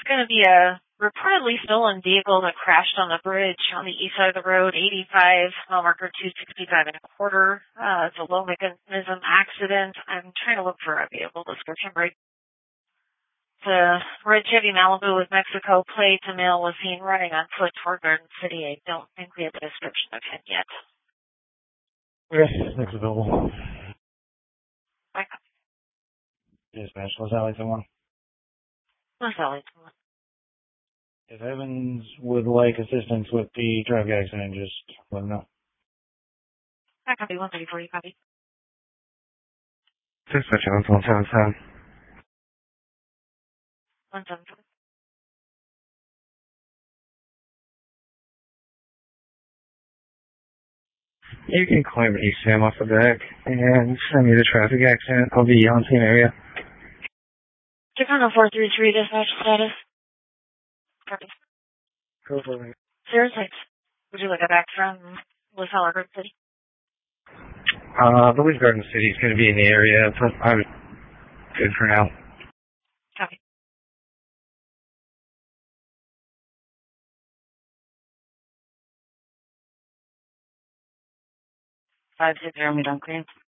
going to be a reportedly stolen vehicle that crashed on the bridge on the east side of the road, 85, mile marker 265 and a quarter. It's a low mechanism accident. I'm trying to look for a vehicle description right. It's a red Chevy Malibu with Mexico plates. A male was seen running on foot toward Garden City. I don't think we have a description of him yet. Yes, that's available. Back up. Dispatch, Los Alley 1. Los Alley 1. If Evans would like assistance with the traffic accident, just let him know. Back up, 134, you copy. Dispatch, 177. 177. You can climb ASAM off the back and send me the traffic accident. I'll be on scene area. Chicago 433, dispatch status. Copy. Go for it. 06. Would you like it back from Los Alley Garden City? I believe Garden City is going to be in the area, but I'm good for now. Copy. Five 6 0, me don't clean.